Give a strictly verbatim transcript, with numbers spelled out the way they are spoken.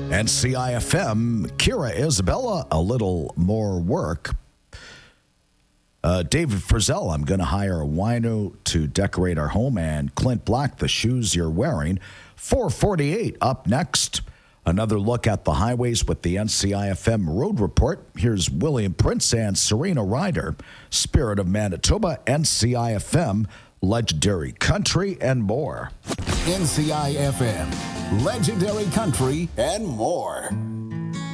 N C I F M, Kira Isabella, a little more work. Uh, David Frizzell, I'm going to hire a wino to decorate our home. And Clint Black, the shoes you're wearing. four forty-eight up next. Another look at the highways with the N C I F M Road Report. Here's William Prince and Serena Ryder. Spirit of Manitoba, N C I F M, Legendary Country, and more. N C I F M, Legendary Country, and more.